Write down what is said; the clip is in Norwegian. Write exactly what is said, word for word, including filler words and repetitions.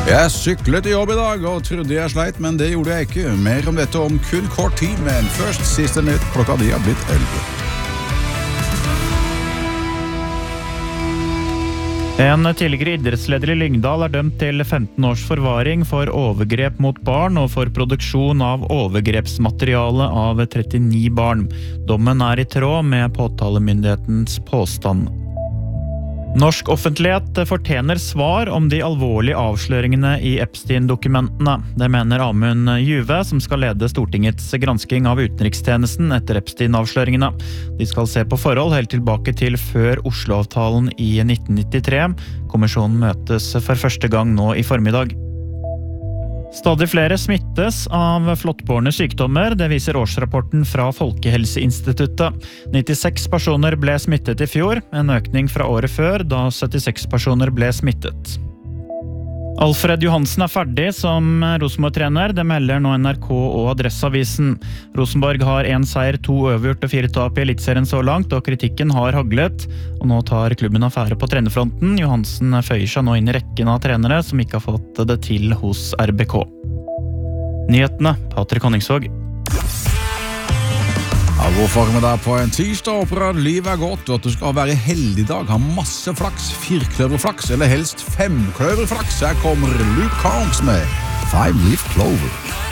Jeg syklet til jobb i dag og trodde jeg sleit, men det gjorde jeg ikke. Mer om dette om kun kort tid, men først siste nytt. Klokka de har blitt elleve. En tidligere idrettsleder i Lyngdal er dømt til femten års forvaring for overgrep mot barn og for produksjon av overgrepsmateriale av trettini barn. Dommen er i tråd med påtalemyndighetens påstand. Norsk offentlighet fortjener svar om de alvorlige avsløringene i Epstein-dokumentene. Det mener Amund Juve, som skal lede Stortingets gransking av utenrikstjenesten etter Epstein-avsløringene. De skal se på forhold helt tilbake til før Oslo-avtalen i nitten nittitre. Kommisjonen møtes for første gang nå i formiddag. Stadig flere smittes av flåttbårne sykdommer, det viser årsrapporten fra Folkehelseinstituttet. nittiseks personer ble smittet i fjor, en økning fra året før, da syttiseks personer ble smittet. Alfred Johansen er ferdig som Rosenborg-trener, det melder nå N R K og Adresseavisen. Rosenborg har en seier, to overgjort og fire tap i elitserien så langt, og kritikken har haglet. Og nå tar klubben affære på trenerfronten. Johansen føyer seg nå inn i rekken av trenere som ikke har fått det til hos R B K. Nyhetene, Patrik Honningsvåg. Ja, god formiddag på en tirsdag. Håper at livet er godt, og at du skal være heldig i dag. Ha masse flaks, firkløverflaks, eller helst femkløverflaks. Her kommer Luke Combs med Five Leaf Clover.